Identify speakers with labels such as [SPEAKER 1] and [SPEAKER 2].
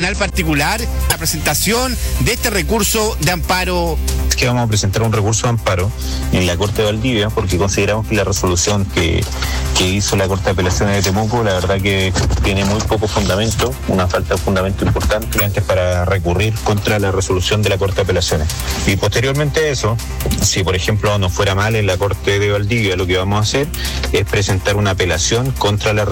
[SPEAKER 1] Tribunal Particular la presentación de este recurso de amparo?
[SPEAKER 2] Que vamos a presentar un recurso de amparo en la Corte de Valdivia porque consideramos que la resolución que hizo la Corte de Apelaciones de Temuco, la verdad que tiene muy poco fundamento, una falta de fundamento importante antes para recurrir contra la resolución de la Corte de Apelaciones. Y posteriormente a eso, si por ejemplo nos fuera mal en la Corte de Valdivia, lo que vamos a hacer es presentar una apelación contra la